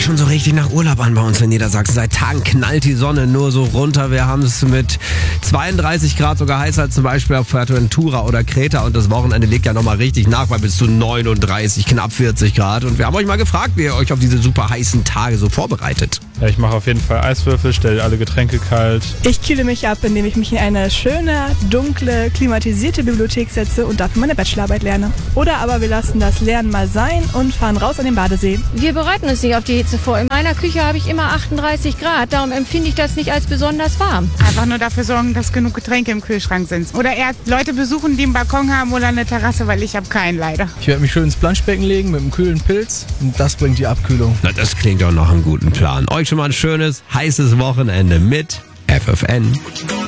sich schon so richtig nach Urlaub an bei uns in Niedersachsen. Seit Tagen knallt die Sonne nur so runter. Wir haben es mit 32 Grad sogar heißer als zum Beispiel auf Fuerteventura oder Kreta. Und das Wochenende legt ja nochmal richtig nach bei bis zu 39, knapp 40 Grad. Und wir haben euch mal gefragt, wie ihr euch auf diese super heißen Tage so vorbereitet. Ja, ich mache auf jeden Fall Eiswürfel, stelle alle Getränke kalt. Ich kühle mich ab, indem ich mich in eine schöne, dunkle, klimatisierte Bibliothek setze und dafür meine Bachelorarbeit lerne. Oder aber wir lassen das Lernen mal sein und fahren raus an den Badesee. Wir bereiten uns nicht auf die Hitze vor. In meiner Küche habe ich immer 38 Grad, darum empfinde ich das nicht als besonders warm. Einfach nur dafür sorgen, dass genug Getränke im Kühlschrank sind. Oder eher Leute besuchen, die einen Balkon haben oder eine Terrasse, weil ich habe keinen leider. Ich werde mich schön ins Planschbecken legen mit einem kühlen Pilz und das bringt die Abkühlung. Na, das klingt doch noch einen guten Plan. Euch schon mal ein schönes, heißes Wochenende mit FFN.